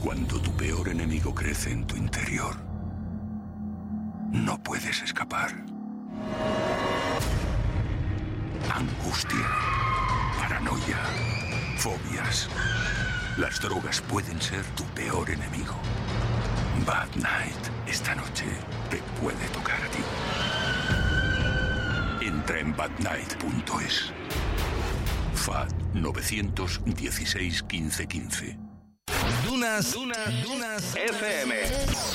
Cuando tu peor enemigo crece en tu interior, no puedes escapar. Angustia, paranoia, fobias. Las drogas pueden ser tu peor enemigo. Bad Night, esta noche te puede tocar a ti. Entra en badnight.es. FAT 916 1515. Dunas FM.